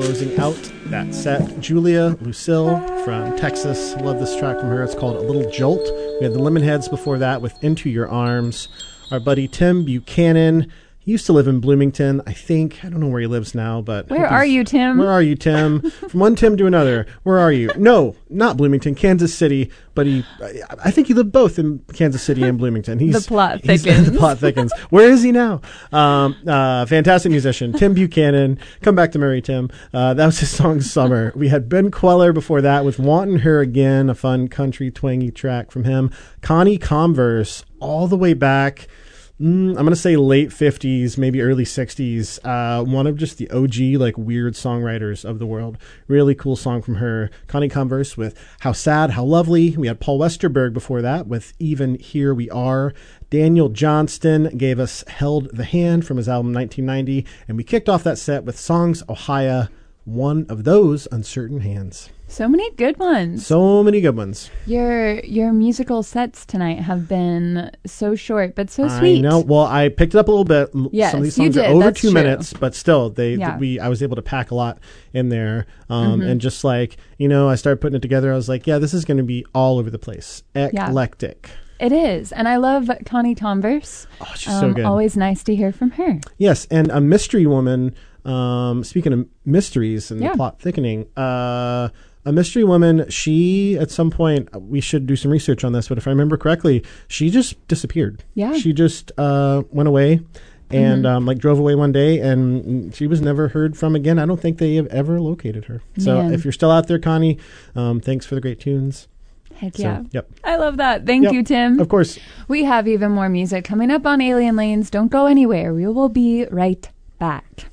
closing out that set, Julia Lucille from Texas. Love this track from her. It's called A Little Jolt. We had the Lemonheads before that with Into Your Arms. Our buddy Tim Buchanan. He used to live in Bloomington, I think. I don't know where he lives now, but... Where are you, Tim? Where are you, Tim? From one Tim to another. Where are you? No, not Bloomington, Kansas City. But I think he lived both in Kansas City and Bloomington. The plot thickens. The plot thickens. Where is he now? Fantastic musician, Tim Buchanan. Come back to Murray, Tim. That was his song, Summer. We had Ben Queller before that with Wantin' Her Again, a fun country twangy track from him. Connie Converse, all the way back... I'm going to say late 50s, maybe early 60s. One of just the OG, like, weird songwriters of the world. Really cool song from her. Connie Converse with How Sad, How Lovely. We had Paul Westerberg before that with Even Here We Are. Daniel Johnston gave us Held the Hand from his album 1990. And we kicked off that set with Songs Ohia, One of Those Uncertain Hands. So many good ones. So many good ones. Your musical sets tonight have been so short, but so sweet. I know. Well, I picked it up a little bit. Yes, some of these songs you did. are over That's 2 true. minutes, but still, I was able to pack a lot in there. And just like, I started putting it together. I was like, yeah, this is going to be all over the place. Eclectic. It is. And I love Connie Converse. Oh, she's so good. Always nice to hear from her. Yes. And a mystery woman, speaking of mysteries and the plot thickening, a mystery woman, she, at some point, we should do some research on this, but if I remember correctly, she just disappeared. Yeah. She just went away and drove away one day, and she was never heard from again. I don't think they have ever located her. So if you're still out there, Connie, thanks for the great tunes. Heck yeah. So, yep. I love that. Thank you, Tim. Of course. We have even more music coming up on Alien Lanes. Don't go anywhere. We will be right back.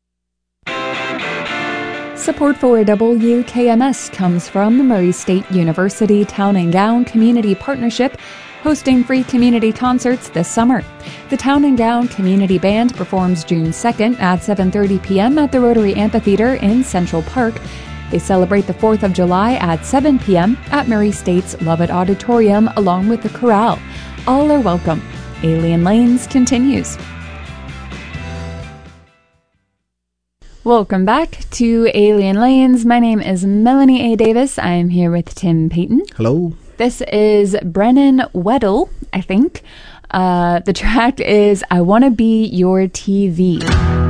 Support for WKMS comes from the Murray State University Town and Gown Community Partnership, hosting free community concerts this summer. The Town and Gown Community Band performs June 2nd at 7:30 p.m. at the Rotary Amphitheater in Central Park. They celebrate the 4th of July at 7 p.m. at Murray State's Lovett Auditorium along with the chorale. All are welcome. Alien Lanes continues. Welcome back to Alien Lanes. My name is Melanie A. Davis. I am here with Tim Payton. Hello. This is Brennan Weddle, I think. The track is I Wanna Be Your TV.